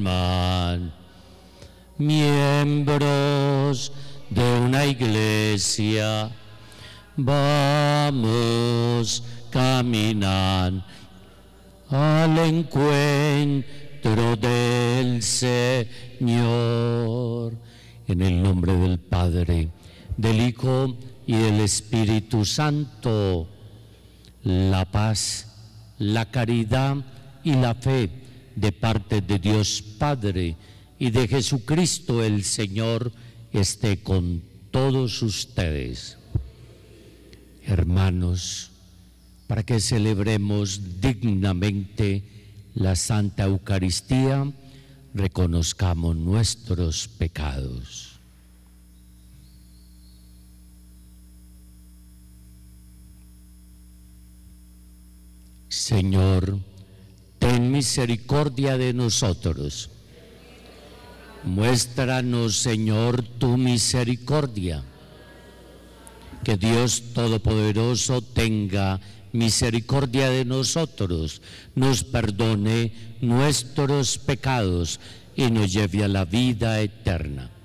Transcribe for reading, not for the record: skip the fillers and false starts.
alma, miembros de una iglesia, vamos caminando al encuentro del Señor. En el nombre del Padre, del Hijo y del Espíritu Santo, la paz, la caridad y la fe de parte de Dios Padre y de Jesucristo el Señor esté con todos ustedes. Hermanos, para que celebremos dignamente la Santa Eucaristía, reconozcamos nuestros pecados. Señor, ten misericordia de nosotros. Muéstranos, Señor, tu misericordia. Que Dios Todopoderoso tenga misericordia de nosotros, nos perdone nuestros pecados y nos lleve a la vida eterna.